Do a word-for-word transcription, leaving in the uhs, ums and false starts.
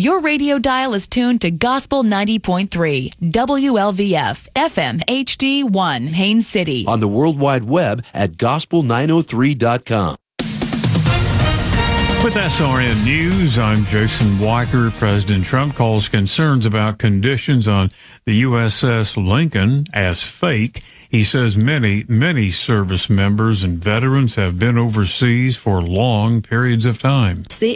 Your radio dial is tuned to Gospel ninety point three, W L V F, F M H D one, Haines City. On the World Wide Web at gospel nine oh three dot com. With S R N News, I'm Jason Weicker. President Trump calls concerns about conditions on the U S S Lincoln as fake. He says many, many service members and veterans have been overseas for long periods of time.